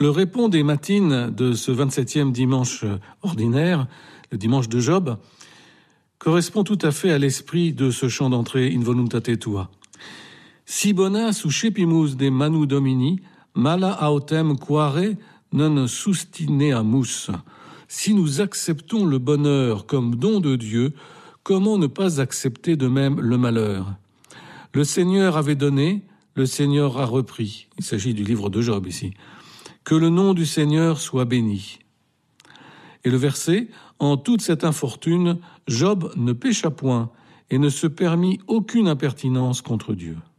Le répond des matines de ce 27e dimanche ordinaire, le dimanche de Job, correspond tout à fait à l'esprit de ce chant d'entrée In voluntate tua. Si bona suscepimus de manu domini, mala autem quare non sustineamus. Si nous acceptons le bonheur comme don de Dieu, comment ne pas accepter de même le malheur? Le Seigneur avait donné, le Seigneur a repris. Il s'agit du livre de Job ici. Que le nom du Seigneur soit béni. Et le verset, en toute cette infortune, Job ne pécha point et ne se permit aucune impertinence contre Dieu.